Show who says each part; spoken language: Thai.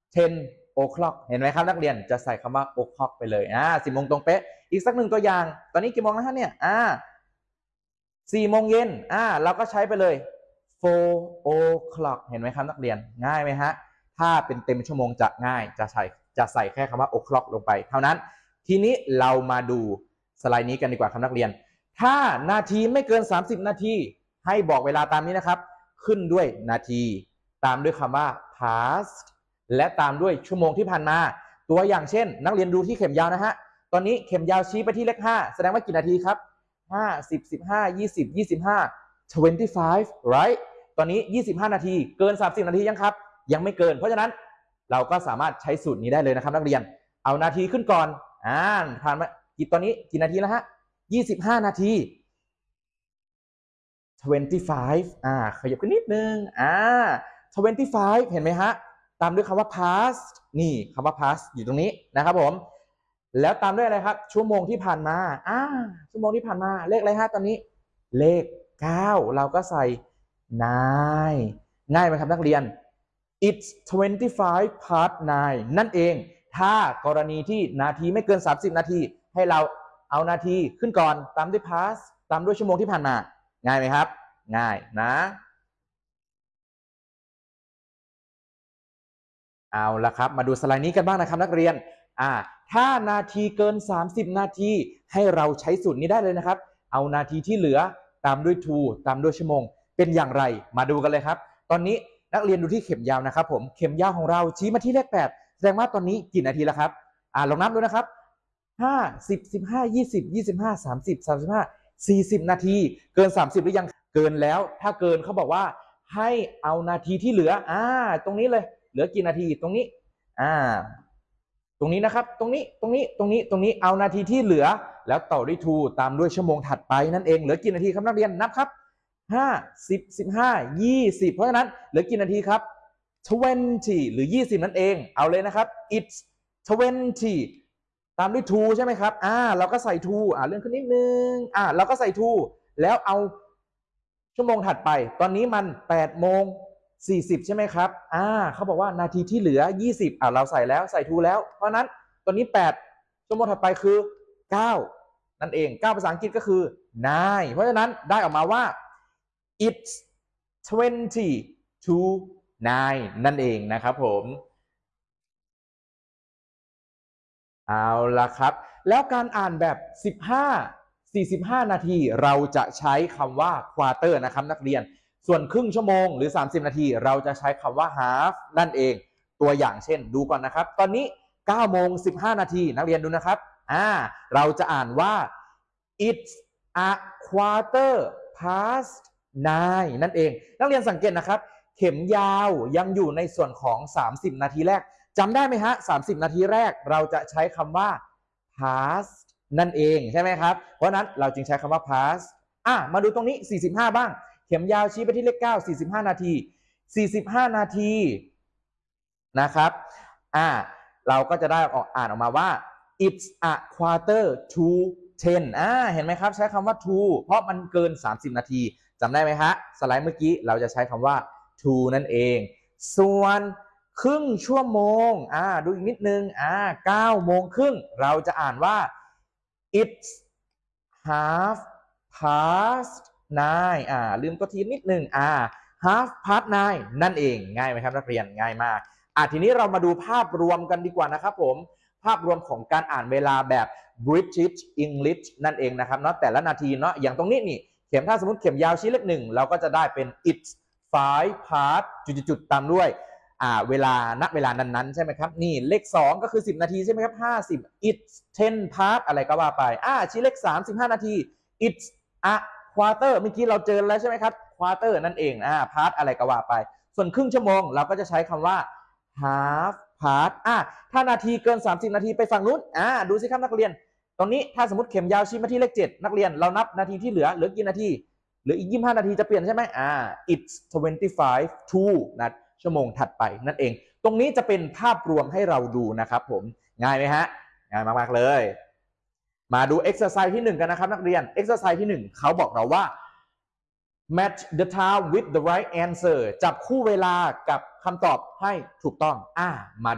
Speaker 1: 10 o'clock เห็นไหมครับนักเรียนจะใส่คำว่า o'clock ไปเลย10 โมงตรงเป๊ะอีกสักหนึ่งตัวอย่างตอนนี้กี่โมงแล้วฮะเนี่ย4 โมงเย็นเราก็ใช้ไปเลย 4 o'clock เห็นไหมครับนักเรียนง่ายไหมฮะถ้าเป็นเต็มชั่วโมงจะง่ายจะใส่แค่คำว่า o'clock ลงไปเท่านั้นทีนี้เรามาดูสไลด์นี้กันดีกว่าครับนักเรียนถ้านาทีไม่เกิน30นาทีให้บอกเวลาตามนี้นะครับขึ้นด้วยนาทีตามด้วยคำว่า past และตามด้วยชั่วโมงที่ผ่านมาตัวอย่างเช่นนักเรียนดูที่เข็มยาวนะฮะตอนนี้เข็มยาวชี้ไปที่เลข5แสดงว่ากี่นาทีครับ5 10 15 20 25 25 right ตอนนี้25นาทีเกิน30นาทียังครับยังไม่เกินเพราะฉะนั้นเราก็สามารถใช้สูตรนี้ได้เลยนะครับนักเรียนเอานาทีขึ้นก่อนผ่านมาตอนนี้กี่นาทีแล้วฮะ25นาที25ขยับขึ้นนิดนึง25เห็นไหมฮะตามด้วยคำว่า past นี่คำว่า past อยู่ตรงนี้นะครับผมแล้วตามด้วยอะไรครับชั่วโมงที่ผ่านมาชั่วโมงที่ผ่านมาเลขอะไรฮะตอนนี้เลข9เราก็ใส่9ง่ายไหมครับนักเรียน it's 25 past 9นั่นเองถ้ากรณีที่นาทีไม่เกิน30นาทีให้เราเอานาทีขึ้นก่อนตามด้วย past ตามด้วยชั่วโมงที่ผ่านมาง่ายไหมครับง่ายนะเอาละครับมาดูสไลด์นี้กันบ้างนะครับนักเรียนถ้านาทีเกิน30นาทีให้เราใช้สูตรนี้ได้เลยนะครับเอานาทีที่เหลือตามด้วย to ตามด้วยชั่วโมงเป็นอย่างไรมาดูกันเลยครับตอนนี้นักเรียนดูที่เข็มยาวนะครับผมเข็มยาวของเราชี้มาที่เลข8แสดงว่าตอนนี้กี่นาทีแล้วครับลองนับดูนะครับ5 10 15 20 25 30 35 40นาทีเกิน30หรือยังเกินแล้วถ้าเกินเขาบอกว่าให้เอานาทีที่เหลือตรงนี้เลยเหลือกี่นาทีตรงนี้ตรงนี้นะครับตรงนี้เอานาทีที่เหลือแล้วต่อด้วย to ตามด้วยชั่วโมงถัดไปนั่นเองเหลือกี่นาทีครับนักเรียนนับครับ5 10 15 20เพราะฉะนั้นเหลือกี่นาทีครับ20หรือ20นั่นเองเอาเลยนะครับ it's 20ตามด้วย to ใช่ไหมครับเราก็ใส่ to เลื่อนขึ้นนิดนึงเราก็ใส่ to แล้วเอาชั่วโมงถัดไปตอนนี้มัน8 โมง 40ใช่ไหมครับเขาบอกว่านาทีที่เหลือ20เราใส่แล้วใส่ to แล้วเพราะนั้นตอนนี้8ชั่วโมงถัดไปคือ9นั่นเอง9ภาษาอังกฤษก็คือ9เพราะฉะนั้นได้ออกมาว่า it's 20 to 9นั่นเองนะครับผมเอาละครับแล้วการอ่านแบบ45 นาทีเราจะใช้คำว่า quarter นะครับนักเรียนส่วนครึ่งชั่วโมงหรือ30นาทีเราจะใช้คำว่า half นั่นเองตัวอย่างเช่นดูก่อนนะครับตอนนี้9 โมง 15 นาทีนักเรียนดูนะครับเราจะอ่านว่า it's a quarter past 9นั่นเองนักเรียนสังเกตนะครับเข็มยาวยังอยู่ในส่วนของ30นาทีแรกจำได้ไหมฮะ30นาทีแรกเราจะใช้คำว่า past นั่นเองใช่ไหมครับเพราะนั้นเราจึงใช้คำว่า past มาดูตรงนี้45บ้างเข็มยาวชี้ไปที่เลข9 45นาที45นาทีนะครับเราก็จะได้อ่านออกมาว่า it's a quarter to 10เห็นไหมครับใช้คำว่า to เพราะมันเกิน30นาทีจำได้ไหมฮะสไลด์เมื่อกี้เราจะใช้คำว่า to นั่นเองส่วนครึ่งชั่วโมงดูอีกนิดนึง9 โมงครึ่งเราจะอ่านว่า it's half past 9ลืมตัวทีนิดนึงhalf past 9นั่นเองง่ายไหมครับนักเรียนง่ายมากทีนี้เรามาดูภาพรวมกันดีกว่านะครับผมภาพรวมของการอ่านเวลาแบบ British English นั่นเองนะครับเนาะแต่ละนาทีเนาะอย่างตรงนี้นี่เข็มถ้าสมมติเข็มยาวชี้เลข1เราก็จะได้เป็น it's 5 past จุดๆตามด้วยเวลาณเวลานั้นๆใช่ไหมครับนี่เลข2ก็คือ10นาทีใช่ไหมครับ50 it's 10 past อะไรก็ว่าไปชี้เลข3 15นาที it's a quarter เมื่อกี้เราเจอแล้วใช่ไหมครับ quarter นั่นเองpast อะไรก็ว่าไปส่วนครึ่งชั่วโมงเราก็จะใช้คำว่า half past ถ้านาทีเกิน30นาทีไปฝั่งนู้นดูสิครับนักเรียนตรงนี้ถ้าสมมติเข็มยาวชี้มาที่เลข7นักเรียนเรานับนาทีที่เหลือกี่นาทีเหลืออีก25นาทีจะเปลี่ยนใช่ไหมit's 25 to นะชั่วโมงถัดไปนั่นเองตรงนี้จะเป็นภาพรวมให้เราดูนะครับผมง่ายไหมฮะง่ายมากๆเลยมาดู exercise ที่1กันนะครับนักเรียน exercise ที่1เขาบอกเราว่า match the time with the right answer จับคู่เวลากับคำตอบให้ถูกต้องมา